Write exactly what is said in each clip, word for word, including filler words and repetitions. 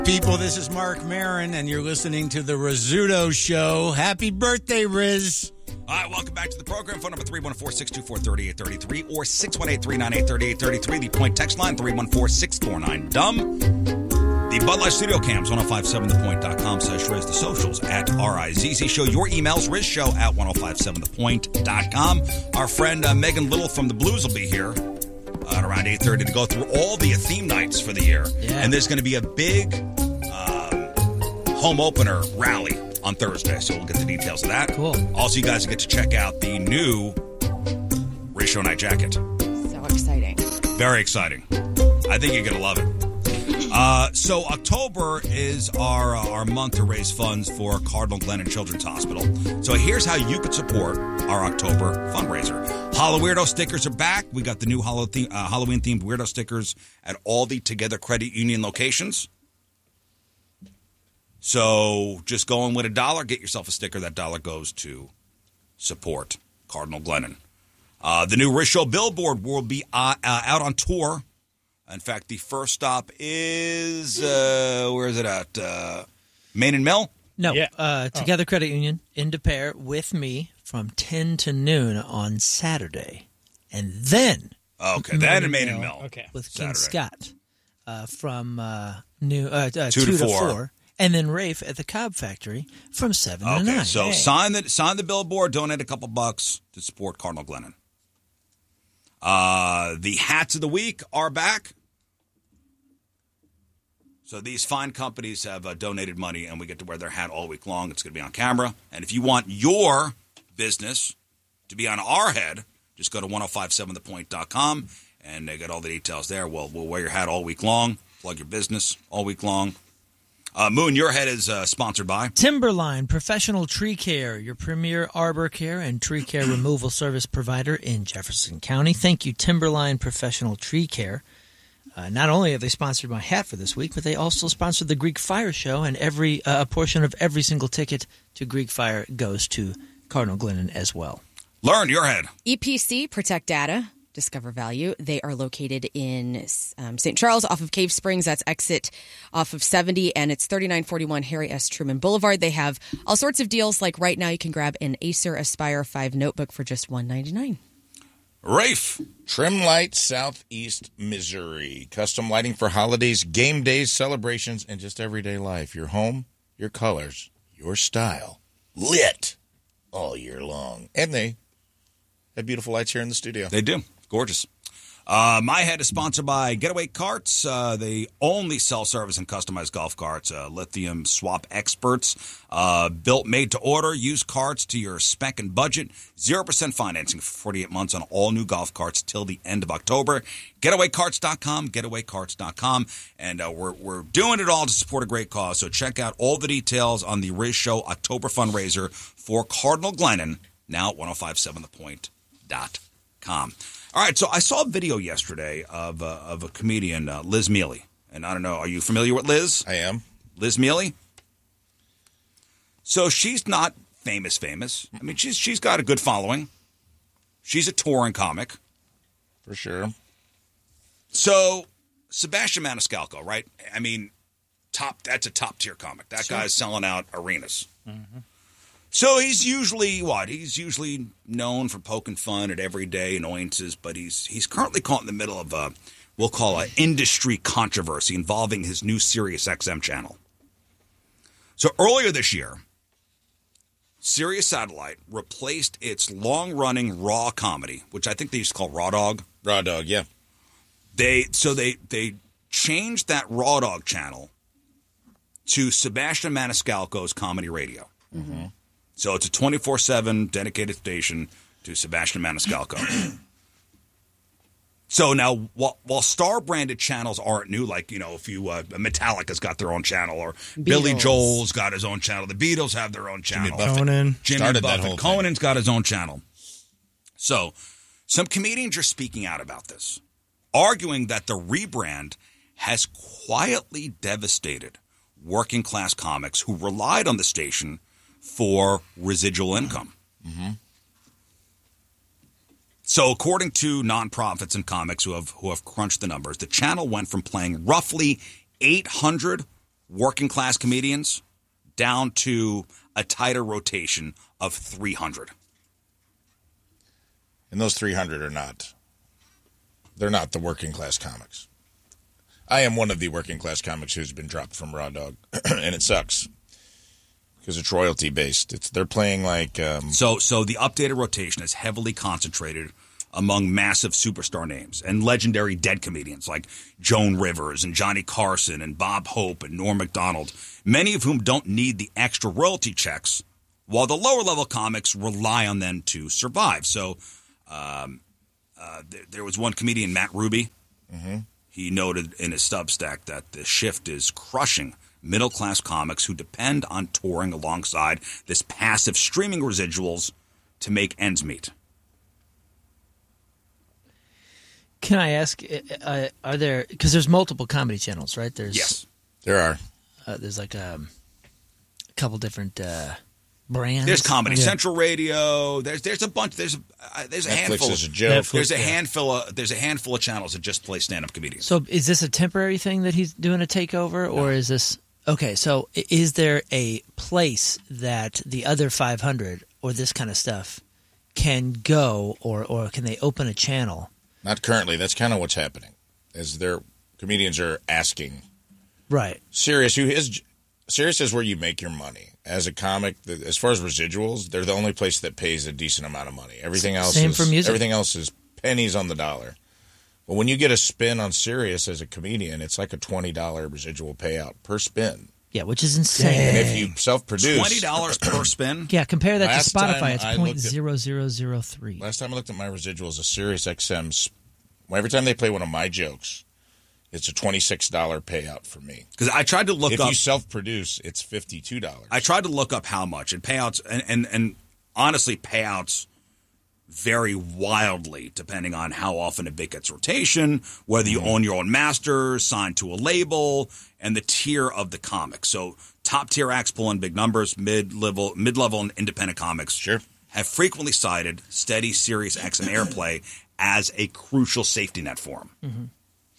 People, this is Mark Maron, and you're listening to The Rizzuto Show. Happy birthday, Riz. All right, welcome back to the program. Phone number three one four, six two four, three eight three three or six one eight, three nine eight, three eight three three. The Point text line, three one four, six four nine, D U M B. The Bud Light Studio Cams, ten fifty-seven the point dot com slash Riz. The socials at R I Z Z Show. Your emails, rizshow at ten fifty-seven the point dot com. Our friend uh, Megan Little from the Blues will be here uh, at around eight thirty to go through all the theme nights for the year. Yeah. And there's going to be a big home opener rally on Thursday, so we'll get the details of that. Cool. Also, you guys get to check out the new Riz Show Night Jacket. So exciting. Very exciting. I think you're going to love it. Uh, so October is our uh, our month to raise funds for Cardinal Glennon Children's Hospital. So here's how you could support our October fundraiser. Hollow Weirdo stickers are back. We got the new Hollow theme, uh, Halloween-themed Weirdo stickers at all the Together Credit Union locations. So just go in with a dollar, get yourself a sticker. That dollar goes to support Cardinal Glennon. Uh, the new Riz Show billboard will be uh, uh, out on tour. In fact, the first stop is, uh, where is it at? Uh, Main and Mill? No, Yeah. uh, Together Credit Union in Des Peres with me from ten to noon on Saturday. And then Okay, then in Main and Mill. Okay. with King Saturday. Scott uh, from uh, new, uh, uh, Two two, to to four. four. And then Rafe at the Cobb Factory from seven to Okay, nine. so Hey. sign the sign the billboard, donate a couple bucks to support Cardinal Glennon. Uh, the hats of the week are back. So these fine companies have uh, donated money, and we get to wear their hat all week long. It's going to be on camera. And if you want your business to be on our head, just go to ten fifty-seven the point dot com, and they got all the details there. We'll, we'll wear your hat all week long, plug your business all week long. Uh, Moon, your head is uh, sponsored by Timberline Professional Tree Care, your premier arbor care and tree care removal service provider in Jefferson County. Thank you, Timberline Professional Tree Care. Uh, not only have they sponsored my hat for this week, but they also sponsored the Greek Fire Show, and every uh, a portion of every single ticket to Greek Fire goes to Cardinal Glennon as well. Learn your head. E P C, Protect Data, Discover Value. They are located in um, Saint Charles off of Cave Springs. That's exit off of seventy, and it's thirty-nine forty-one Harry S. Truman Boulevard. They have all sorts of deals. Like right now, you can grab an Acer Aspire five notebook for just one ninety-nine. Rafe. Trim Light, Southeast Missouri. Custom lighting for holidays, game days, celebrations, and just everyday life. Your home, your colors, your style. Lit all year long. And they have beautiful lights here in the studio. They do. Gorgeous. Uh, my head is sponsored by Getaway Carts. Uh, they only sell service and customized golf carts. Uh, lithium swap experts. Uh, built, made to order. Use carts to your spec and budget. zero percent financing for forty-eight months on all new golf carts till the end of October. getaway carts dot com. getaway carts dot com. And uh, we're, we're doing it all to support a great cause. So check out all the details on the Riz Show October fundraiser for Cardinal Glennon. Now at ten fifty-seven the point dot com. All right, so I saw a video yesterday of uh, of a comedian, uh, Liz Mealy. And I don't know, are you familiar with Liz? I am. Liz Mealy? So she's not famous famous. I mean, she's she's got a good following. She's a touring comic. For sure. So Sebastian Maniscalco, right? I mean, top. That's a top-tier comic. That Sure. guy's selling out arenas. Mm-hmm. So he's usually, what? He's usually known for poking fun at everyday annoyances, but he's he's currently caught in the middle of a, we'll call an industry controversy involving his new Sirius X M channel. So earlier this year, Sirius Satellite replaced its long-running Raw comedy, which I think they used to call Raw Dog. Raw Dog, yeah. They So they, they changed that Raw Dog channel to Sebastian Maniscalco's Comedy Radio. Mm-hmm. So it's a twenty-four seven dedicated station to Sebastian Maniscalco. So now, while, while star-branded channels aren't new, like, you know, if you, uh, Metallica's got their own channel, or Beatles. Billy Joel's got his own channel, the Beatles have their own channel. Buffett Conan. Jimmy started that Buffett. whole thing. Conan's got his own channel. So some comedians are speaking out about this, arguing that the rebrand has quietly devastated working-class comics who relied on the station for residual income. Mm-hmm. So according to nonprofits and comics who have who have crunched the numbers, the channel went from playing roughly eight hundred working class comedians down to a tighter rotation of three hundred. And those three hundred are not, they're not the working class comics. I am one of the working class comics who's been dropped from Raw Dog, and it sucks because it's royalty based. It's they're playing like um, so. So the updated rotation is heavily concentrated among massive superstar names and legendary dead comedians like Joan Rivers and Johnny Carson and Bob Hope and Norm Macdonald, many of whom don't need the extra royalty checks, while the lower level comics rely on them to survive. So um, uh, there, there was one comedian, Matt Ruby. Mm-hmm. He noted in his Substack that the shift is crushing middle-class comics who depend on touring alongside this passive streaming residuals to make ends meet. Can I ask, uh, are there, because there's multiple comedy channels, right? There's Yes. There are. Uh, there's like um, a couple different uh, brands. There's Comedy Yeah. Central Radio. There's there's a bunch. There's uh, there's a Netflix handful. is a joke. Netflix, There's a yeah. handful of there's a handful of channels that just play stand-up comedians. So is this a temporary thing that he's doing a takeover, or is this okay? So i- is there a place that the other five hundred or this kind of stuff can go, or or can they open a channel? Not currently. That's kind of what's happening. Is their comedians are asking Right. Sirius, who is Sirius is where you make your money as a comic. The, as far as residuals, they're the only place that pays a decent amount of money. Everything else, Same is, for music. Everything else is pennies on the dollar. But when you get a spin on Sirius as a comedian, it's like a twenty dollar residual payout per spin. Yeah, which is insane. And if you self-produce, Twenty dollars per spin. Yeah, compare that Last to Spotify. time It's I point looked at- zero zero zero three. last time I looked at my residuals, a Sirius X M's. Well, every time they play one of my jokes, it's a twenty-six dollar payout for me. Because I tried to look If up. you self-produce, it's fifty-two dollars. I tried to look up how much and payouts, and, and, and honestly, payouts vary wildly depending on how often a bit gets rotation, whether you own your own master, signed to a label, and the tier of the comic. So top tier acts pull in big numbers, mid level, mid level, and independent comics Sure. have frequently cited steady Sirius X M airplay as a crucial safety net for them.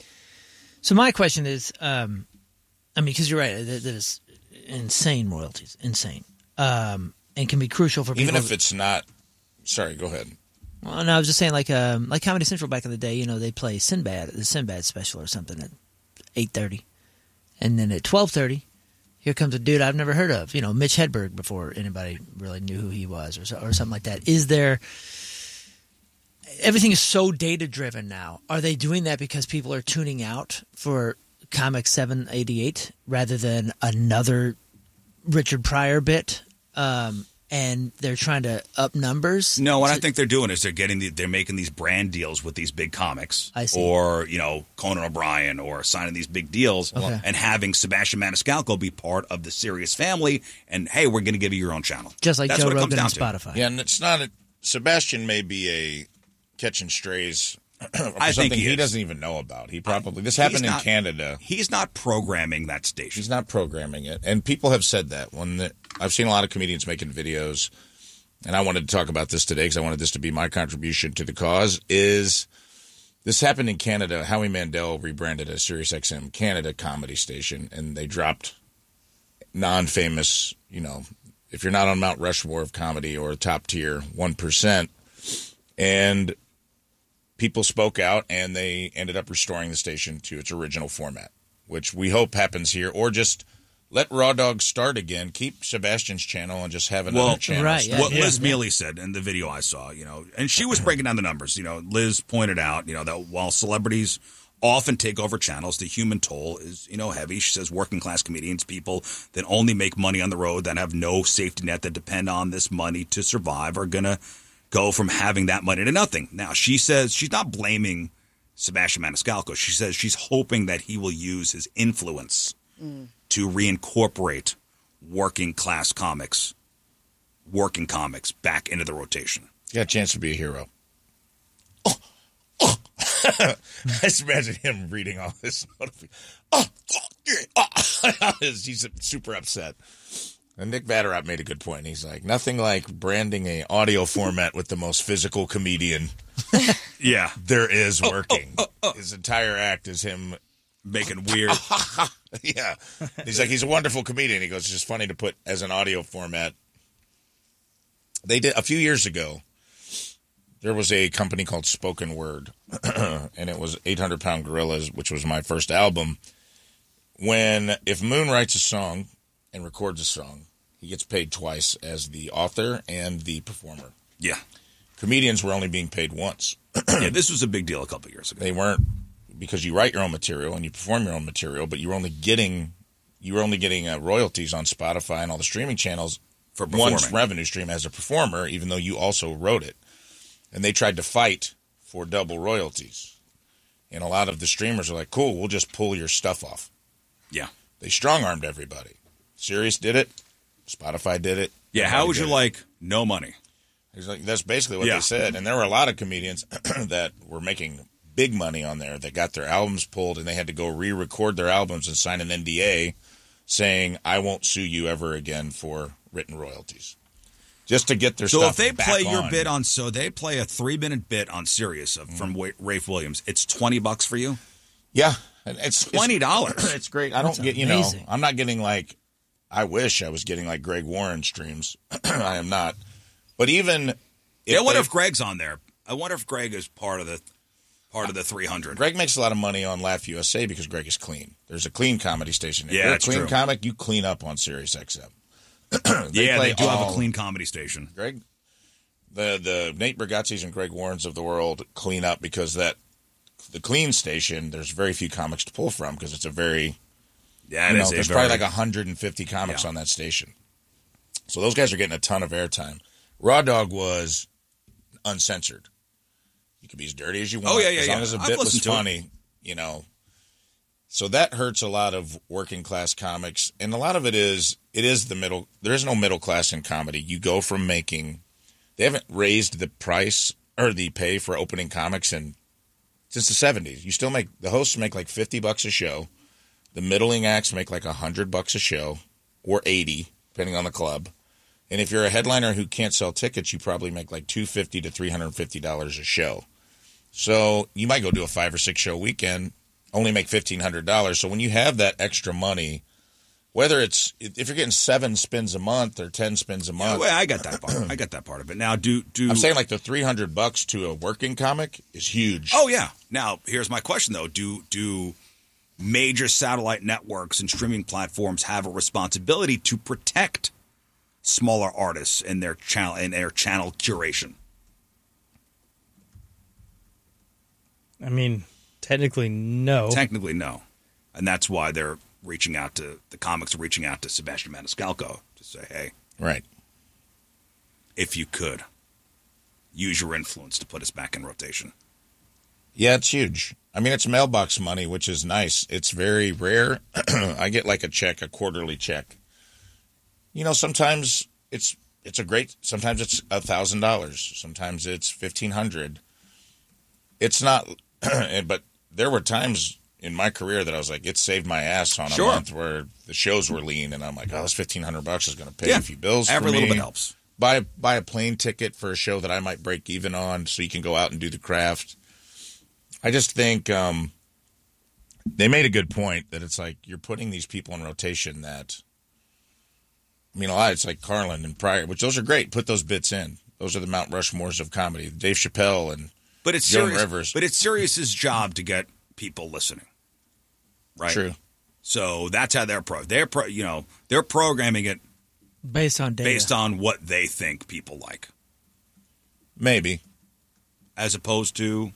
So my question is, um, I mean, because you're right, there- there's insane royalties, insane, um, and can be crucial for people. Even if it's not. Sorry, go ahead. Well, no, I was just saying, like, um, like Comedy Central back in the day, you know, they play Sinbad, the Sinbad special or something at eight thirty, and then at twelve thirty, here comes a dude I've never heard of, you know, Mitch Hedberg, before anybody really knew who he was, or so, or something like that. Is there? Everything is so data driven now. Are they doing that because people are tuning out for Comic seven eighty-eight rather than another Richard Pryor bit? Um, and they're trying to up numbers? No, what to- I think they're doing is they're getting the, they're making these brand deals with these big comics, I see. or you know Conan O'Brien, or signing these big deals, Okay. and having Sebastian Maniscalco be part of the Sirius family. And hey, we're going to give you your own channel, Just like That's Joe what it comes Rogan and down to. Spotify. Yeah, and it's not. A, Sebastian may be a catching strays. For I something think he is. doesn't even know about. He probably this happened He's in not- Canada. He's not programming that station. He's not programming it, and people have said that. When the, I've seen a lot of comedians making videos, and I wanted to talk about this today because I wanted this to be my contribution to the cause. Is this happened in Canada? Howie Mandel rebranded a Sirius X M Canada comedy station, and they dropped non-famous. You know, if you're not on Mount Rushmore of comedy or top tier one percent, and people spoke out, and they ended up restoring the station to its original format, which we hope happens here, or just let Raw Dog start again. Keep Sebastian's channel and just have another Well, channel. right, start. yeah, what yeah, Liz yeah. Mealy said in the video I saw, you know, and she was breaking down the numbers. You know, Liz pointed out, you know, that while celebrities often take over channels, the human toll is, you know, heavy. She says working class comedians, people that only make money on the road, that have no safety net, that depend on this money to survive, are going to go from having that money to nothing. Now, she says she's not blaming Sebastian Maniscalco. She says she's hoping that he will use his influence to reincorporate working class comics, working comics back into the rotation. You got a chance to be a hero. Oh, oh. I just imagine him reading all this. Oh, oh, oh. He's super upset. And Nick Vatterott made a good point. He's like, nothing like branding a audio format with the most physical comedian Yeah. there is working. His entire act is him making weird. Yeah. He's like, he's a wonderful comedian. He goes, it's just funny to put as an audio format. They did a few years ago. There was a company called Spoken Word, and it was eight hundred pound Gorillas, which was my first album. When, if Moon writes a song and records a song, he gets paid twice as the author and the performer. Yeah. Comedians were only being paid once. Yeah, this was a big deal a couple of years ago. They weren't, because you write your own material and you perform your own material, but you were only getting, you were only getting uh, royalties on Spotify and all the streaming channels For one performing. revenue stream as a performer, even though you also wrote it. And they tried to fight for double royalties. And a lot of the streamers are like, cool, we'll just pull your stuff off. Yeah. They strong-armed everybody. Sirius did it. Spotify did it. Yeah, how Everybody would you did it. like no money? He's like, that's basically what Yeah. they said. And there were a lot of comedians that were making big money on there that got their albums pulled, and they had to go re-record their albums and sign an N D A saying, I won't sue you ever again for written royalties. Just to get their So stuff if they back play your on. bit on, so they play a three minute bit on Sirius of, from Wa- Rafe Williams, it's twenty bucks for you. Yeah. And it's Twenty dollars. It's, it's great. I don't That's get, you know, amazing. I'm not getting like, I wish I was getting like Greg Warren streams. I am not. But even. If Yeah, I wonder they- if Greg's on there. I wonder if Greg is part of the part of the three hundred. Greg makes a lot of money on Laugh U S A because Greg is clean. There's a clean comedy station. If Yeah, you're a that's clean true. comic, you clean up on Sirius X M. They Yeah, play they do have all- a clean comedy station. Greg, the the Nate Bargatze's and Greg Warrens of the world clean up because that the clean station, there's very few comics to pull from because it's a very, Yeah, you it know, is. a there's very- probably like one hundred fifty comics Yeah. on that station. So those guys are getting a ton of airtime. Raw Dog was uncensored. You could be as dirty as you want. Oh, yeah, yeah, As long yeah. as the I've bit was listened to it. funny, you know. So that hurts a lot of working class comics. And a lot of it is, it is the middle. There is no middle class in comedy. You go from making, they haven't raised the price or the pay for opening comics in, since the seventies. You still make, the hosts make like fifty bucks a show. The middling acts make like one hundred bucks a show or eighty, depending on the club. And if you're a headliner who can't sell tickets, you probably make like two hundred fifty dollars to three hundred fifty dollars a show. So you might go do a five or six show weekend, only make fifteen hundred dollars. So when you have that extra money, whether it's, if you're getting seven spins a month or ten spins a Yeah, month, well, I got that part. I got that part of it. Now, do do I'm saying like the three hundred bucks to a working comic is huge. Oh yeah. Now, here's my question though: Do do major satellite networks and streaming platforms have a responsibility to protect smaller artists in their channel in their channel curation? I mean, technically, no. Technically, no, and that's why they're reaching out to the comics are reaching out to Sebastian Maniscalco to say, "Hey, Right. if you could use your influence to put us back in rotation." Yeah, it's huge. I mean, it's mailbox money, which is nice. It's very rare. I get like a check, a quarterly check. You know, sometimes it's it's a great. Sometimes it's a thousand dollars. Sometimes it's fifteen hundred. It's not, but there were times in my career that I was like, it saved my ass on a Sure. month where the shows were lean, and I'm like, oh, this fifteen hundred bucks is going to pay Yeah. a few bills. Every for little me. bit helps. Buy buy a plane ticket for a show that I might break even on, so you can go out and do the craft. I just think um, they made a good point that it's like you're putting these people in rotation that, I mean, a lot, it's like Carlin and Pryor, which those are great. Put those bits in. Those are the Mount Rushmores of comedy. Dave Chappelle and But it's Joan serious. Rivers. But it's Sirius's job to get people listening, right? True. So that's how they're pro. They're pro. You know, they're programming it Based on data. based on what they think people like, Maybe. as opposed to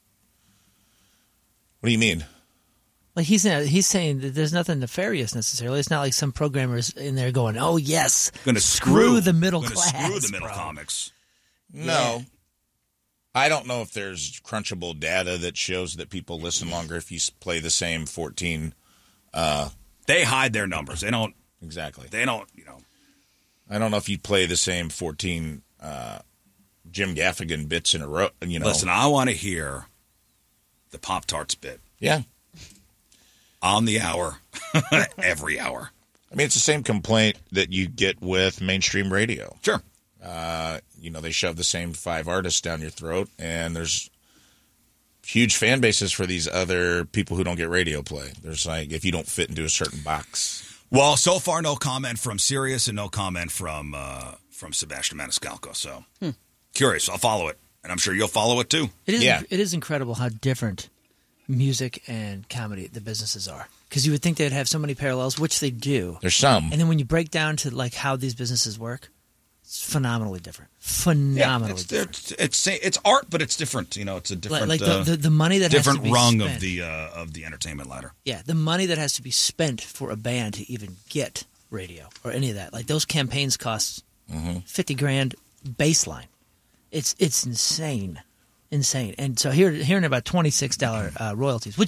What do you mean? Like he's not, he's saying that there's nothing nefarious necessarily. It's not like some programmers in there going, "Oh yes, going to screw, screw the middle gonna class, screw the middle bro." comics. No. I don't know if there's crunchable data that shows that people listen longer if you s- play the same fourteen. They hide their numbers. They don't. Exactly. They don't. You know. I don't know if you play the same fourteen uh, Jim Gaffigan bits in a row. You know, Listen, I want to hear the Pop Tarts bit yeah. on the hour, every hour. I mean, it's the same complaint that you get with mainstream radio. Sure. Uh, you know, they shove the same five artists down your throat, and there's huge fan bases for these other people who don't get radio play. There's like, if you don't fit into a certain box. Well, so far, no comment from Sirius and no comment from uh, from Sebastian Maniscalco. So, hmm. curious. I'll follow it. And I'm sure you'll follow it, too. It is, yeah. it is incredible how different music and comedy the businesses are. Because you would think they'd have so many parallels, which they do. There's some. And then when you break down to like how these businesses work, it's phenomenally different. Phenomenally yeah, it's, different. It's, it's it's art, but it's different. You know, it's a different like, like uh, the, the the money that different has to be rung spent. of the uh, of the entertainment ladder. Yeah, the money that has to be spent for a band to even get radio or any of that. Like those campaigns cost mm-hmm. fifty grand baseline. It's it's insane. Insane. And so here, hearing about twenty-six dollars uh, royalties, which